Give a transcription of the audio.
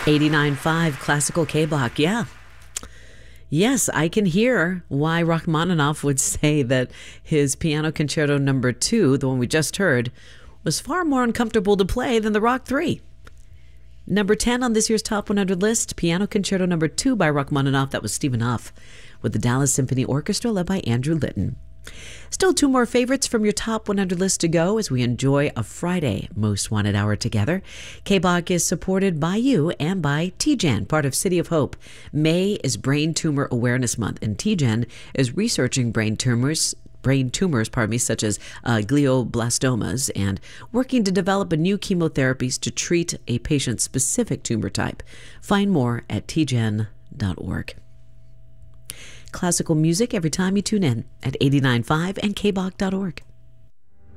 89.5 Classical K-Bach, yeah. Yes, I can hear why Rachmaninoff would say that his Piano Concerto No. 2, the one we just heard, was far more uncomfortable to play than the Rock 3. Number 10 on this year's Top 100 list, Piano Concerto No. 2 by Rachmaninoff. That was Stephen Hough with the Dallas Symphony Orchestra led by Andrew Litton. Still two more favorites from your Top 100 list to go as we enjoy a Friday Most Wanted Hour together. K-Bach is supported by you and by TGen, part of City of Hope. May is Brain Tumor Awareness Month, and TGen is researching brain tumors, such as glioblastomas, and working to develop a new chemotherapies to treat a patient's specific tumor type. Find more at tgen.org. Classical music every time you tune in at 89.5 and kbach.org.